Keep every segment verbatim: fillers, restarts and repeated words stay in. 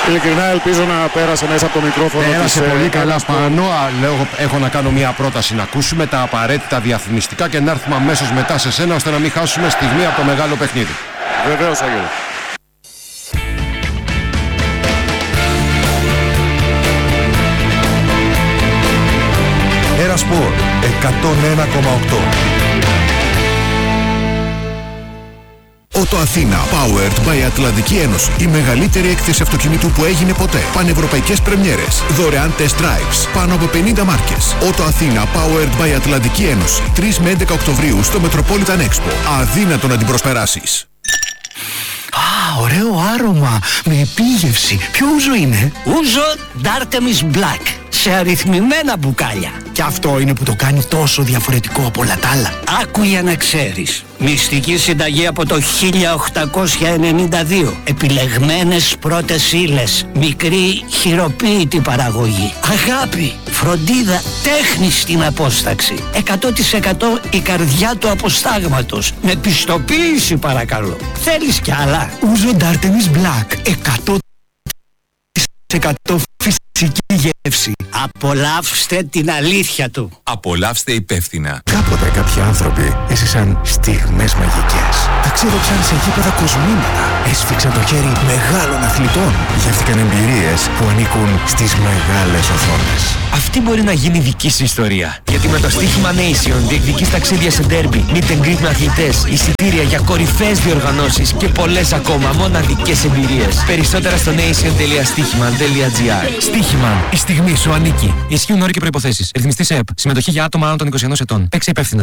Ειλικρινά ελπίζω να πέρασε μέσα από το μικρόφωνο. Πέρασε της, πολύ ε, καλά ένας... πάνω. Λέω, έχω να κάνω μια πρόταση να ακούσουμε τα απαραίτητα διαφημιστικά και να έρθουμε αμέσως μετά σε σένα, ώστε να μην χάσουμε στιγμή από το μεγάλο παιχνίδι. Βεβαίως, Άγγελε. Ερασπορ εκατόν ένα κόμμα οκτώ. Ότο Αθήνα, powered by Ατλαντική Ένωση. Η μεγαλύτερη έκθεση αυτοκινήτου που έγινε ποτέ. Πανευρωπαϊκές πρεμιέρες. Δωρεάν test drives. Πάνω από πενήντα μάρκες. Ότο Αθήνα, powered by Ατλαντική Ένωση. τρεις με έντεκα Οκτωβρίου στο Metropolitan Expo. Αδύνατο να την προσπεράσεις. Α, ωραίο άρωμα. Με επίγευση. Ποιο ούζο είναι? Ούζο D'Artemis Black. Σε αριθμημένα μπουκάλια. Και αυτό είναι που το κάνει τόσο διαφορετικό από όλα τα άλλα. Άκου για να ξέρεις. Μυστική συνταγή από το χίλια οκτακόσια ενενήντα δύο. Επιλεγμένες πρώτες ύλες. Μικρή χειροποίητη παραγωγή. Αγάπη, φροντίδα, τέχνη στην απόσταξη. εκατό τοις εκατό η καρδιά του αποστάγματος. Με πιστοποίηση παρακαλώ. Θέλεις κι άλλα? Ούζο D'Artemis Black. εκατό τοις εκατό φυσική γεύση. Απολαύστε την αλήθεια του. Απολαύστε υπεύθυνα. Κάποτε κάποιοι άνθρωποι έζησαν στιγμές μαγικές. Ταξίδεψαν σε γήπεδα κοσμήματα. Έσφιξαν το χέρι μεγάλων αθλητών. Γεύτηκαν εμπειρίες που ανήκουν στις μεγάλες οθόνες. Αυτή μπορεί να γίνει δική σου ιστορία. Γιατί με το στοίχημα Nation διεκδικείς ταξίδια σε ντέρμπι, meet and greet με αθλητές, εισιτήρια για κορυφαίες διοργανώσεις και πολλές ακόμα μοναδικές εμπειρίες. Περισσότερα στο nation τελεία στοίχημαν τελεία gr. Στοίχημαν, η στιγμή σου ανήκει. Ισχύουν όροι και προϋποθέσεις. Ρυθμιστής ΕΕΠ. Συμμετοχή για άτομα άνω των είκοσι ενός ετών. Παίξε υπεύθυνα.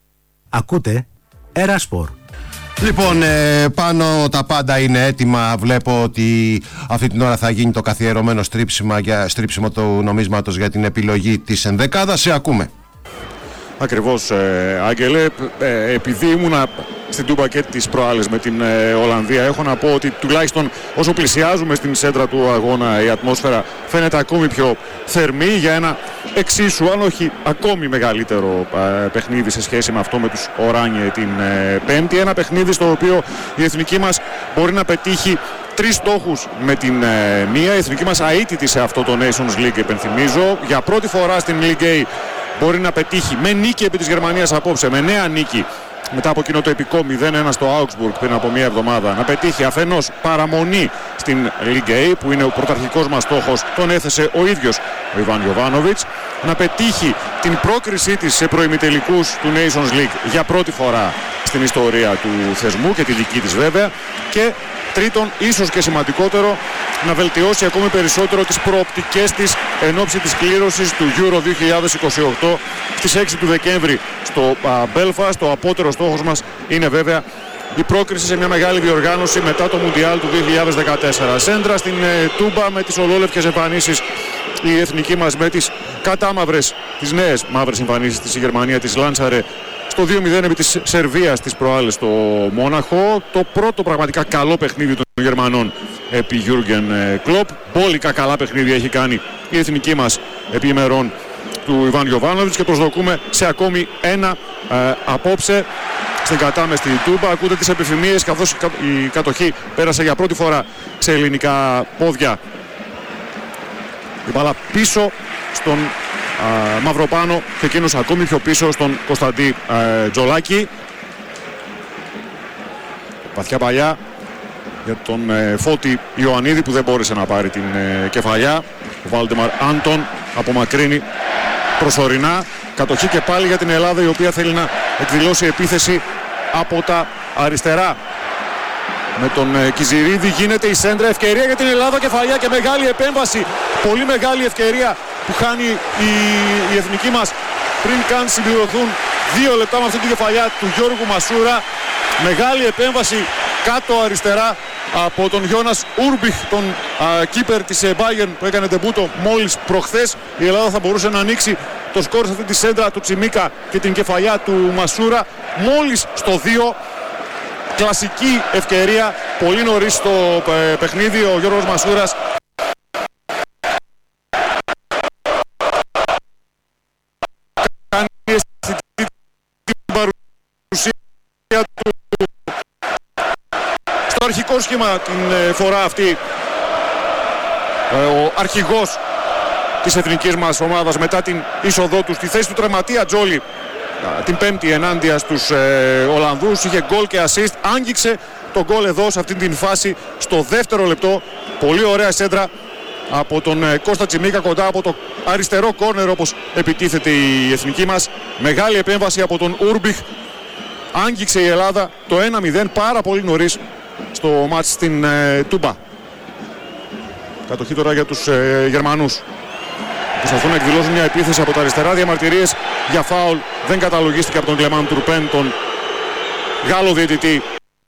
Ακούτε Ερασπορ. Λοιπόν, ε, πάνω τα πάντα είναι έτοιμα. Βλέπω ότι αυτή την ώρα θα γίνει το καθιερωμένο στρίψιμο, για, στρίψιμο του νομίσματος για την επιλογή της ενδεκάδας. Σε ακούμε. Ακριβώς, ε, Άγγελε, ε, επειδή ήμουνα στην Τούμπα και τις προάλλες με την ε, Ολλανδία, έχω να πω ότι τουλάχιστον όσο πλησιάζουμε στην σέντρα του αγώνα η ατμόσφαιρα φαίνεται ακόμη πιο θερμή για ένα εξίσου, αν όχι ακόμη μεγαλύτερο ε, παιχνίδι σε σχέση με αυτό με τους Οράνιε την ε, Πέμπτη. Ένα παιχνίδι στο οποίο η εθνική μας μπορεί να πετύχει τρεις στόχους με την ε, μία. Η εθνική μας αίτητη σε αυτό το Nations League, επενθυμίζω. Για πρώτη φορά στην League A μπορεί να πετύχει με νίκη επί της Γερμανίας απόψε, με νέα νίκη μετά από εκείνο το επικό μηδέν ένα στο Augsburg πριν από μία εβδομάδα, να πετύχει αφενός παραμονή στην League A, που είναι ο πρωταρχικός μας στόχος, τον έθεσε ο ίδιος ο Ιβάν Γιοβάνοβιτς, να πετύχει την πρόκρισή της σε προημιτελικούς του Nations League για πρώτη φορά στην ιστορία του θεσμού και τη δική της βέβαια, και τρίτον, ίσως και σημαντικότερο, να βελτιώσει ακόμη περισσότερο τις προοπτικές της εν ώψη της κλήρωσης του Euro δύο χιλιάδες είκοσι οκτώ στις έξι του Δεκέμβρη στο Belfast. Ο απότερος στόχος μας είναι βέβαια η πρόκριση σε μια μεγάλη διοργάνωση μετά το Μουντιάλ του δύο χιλιάδες δεκατέσσερα. Σέντρα στην ε, Τούμπα με τις ολόλευκες εμφανίσεις η εθνική μας, με τις κατάμαυρες, τις νέες μαύρες εμφανίσεις της η Γερμανία της λάνσαρε στο δύο μηδέν επί της Σερβίας τις προάλλες στο Μόναχο. Το πρώτο πραγματικά καλό παιχνίδι των Γερμανών επί Γιούργεν Κλοπ. Μπόλικα καλά παιχνίδια έχει κάνει η εθνική μας επί ημερών του Ιβάν Γιοβάνοβιτς και προσδοκούμε σε ακόμη ένα ε, απόψε στην κατάμεστη Τούμπα. Ακούτε τις επιφημίες καθώς η κατοχή πέρασε για πρώτη φορά σε ελληνικά πόδια. Η μπάλα πίσω στον Uh, Μαυροπάνο και εκείνος ακόμη πιο πίσω στον Κωνσταντί uh, Τζολάκη. Βαθιά παλιά για τον uh, Φώτη Ιωαννίδη που δεν μπόρεσε να πάρει την uh, κεφαλιά. Ο Βάλτεμαρ Άντον απομακρύνει προσωρινά. Κατοχή και πάλι για την Ελλάδα, η οποία θέλει να εκδηλώσει επίθεση από τα αριστερά. Με τον uh, Κιζιρίδη γίνεται η σέντρα, ευκαιρία για την Ελλάδα, κεφαλιά και μεγάλη επέμβαση. Πολύ μεγάλη ευκαιρία που χάνει η, η εθνική μας πριν καν συμπληρωθούν δύο λεπτά με αυτή την κεφαλιά του Γιώργου Μασούρα. Μεγάλη επέμβαση κάτω αριστερά από τον Γιώνας Ούρμπιχ, τον κίπερ της Bayern που έκανε τεμπούτο μόλις προχθές. Η Ελλάδα θα μπορούσε να ανοίξει το σκορ σε αυτή τη σέντρα του Τσιμίκα και την κεφαλιά του Μασούρα μόλις στο δύο. Κλασική ευκαιρία πολύ νωρίς στο ε, παιχνίδι. Ο Γιώργος Μασούρας κάνει αισθητή την παρουσία του στο αρχικό σχήμα την ε, φορά αυτή ο αρχηγός της εθνικής μας ομάδας μετά την είσοδό του στη θέση του τερματία Τζόλι την Πέμπτη ενάντια στους ε, Ολλανδούς. Είχε γκολ και assist, άγγιξε το γκολ εδώ σε αυτή την φάση στο δεύτερο λεπτό. Πολύ ωραία σέντρα από τον ε, Κώστα Τσιμίκα κοντά από το αριστερό κόρνερ, όπως επιτίθεται η εθνική μας. Μεγάλη επέμβαση από τον Ούρμπιχ. Άγγιξε η Ελλάδα το ένα μηδέν πάρα πολύ νωρίς στο μάτς στην ε, Τούμπα. Κατοχή τώρα για τους ε, Γερμανούς. Προσπαθούν να εκδηλώσουν μια επίθεση από τα αριστερά. Διαμαρτυρίες για φάουλ δεν καταλογίστηκε από τον Κλεμάν Τουρπέν, τον Γάλλο διαιτητή.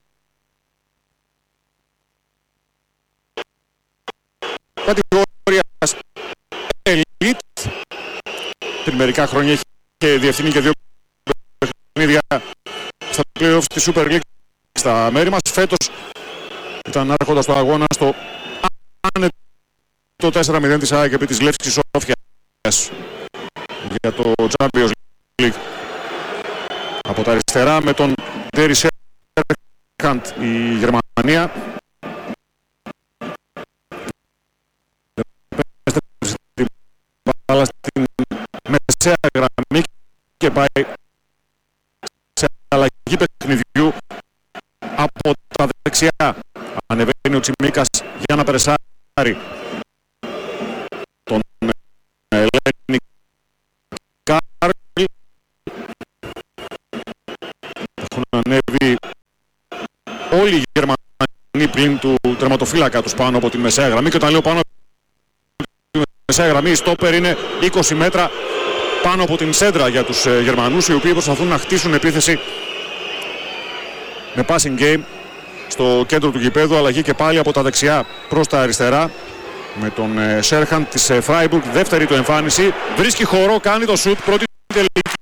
Κατηγορίας ελίτ. Πριν μερικά χρόνια είχε διευθύνει και δύο παιχνίδια στα playoffs της Super League στα μέρη μας. Φέτος ήταν άρχοντας το αγώνα στο άνετο το τέσσερα μηδέν της ΑΕΚ επί της Λεύσκης Σόφιας για το Champions League. Από τα αριστερά με τον Ντέρι Σέρχαντ η Γερμανία. Την μπάλα στην μεσαία γραμμή και πάει σε αλλαγή παιχνιδιού από τα δεξιά. Ανεβαίνει ο Τσιμίκας για να περσάρει τον Ελένη Κάρλ. Έχουν ανέβει όλοι οι Γερμανοί πλην του τερματοφύλακα τους πάνω από τη μεσαία γραμμή, και όταν λέω πάνω από τη μεσαία γραμμή, η στόπερ είναι είκοσι μέτρα πάνω από την σέντρα για τους Γερμανούς, οι οποίοι προσπαθούν να χτίσουν επίθεση με passing game στο κέντρο του γηπέδου. Αλλαγή και πάλι από τα δεξιά προς τα αριστερά με τον Σέρχαντ της Φράιμπουργκ, δεύτερη του εμφάνιση. Βρίσκει χώρο, κάνει το σουτ, πρώτη τελική